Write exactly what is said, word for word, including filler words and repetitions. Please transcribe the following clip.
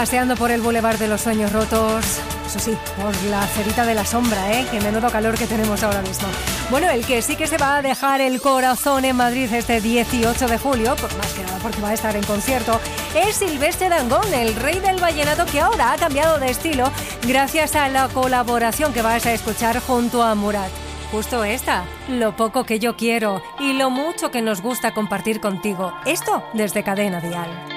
paseando por el Boulevard de los Sueños Rotos. Eso sí, por la acerita de la sombra, ¿eh? Qué menudo calor que tenemos ahora mismo. Bueno, el que sí que se va a dejar el corazón en Madrid este dieciocho de julio, por más que nada porque va a estar en concierto, es Silvestre Dangond, el rey del vallenato, que ahora ha cambiado de estilo gracias a la colaboración que vas a escuchar junto a Murat. Justo esta, lo poco que yo quiero y lo mucho que nos gusta compartir contigo. Esto desde Cadena Dial.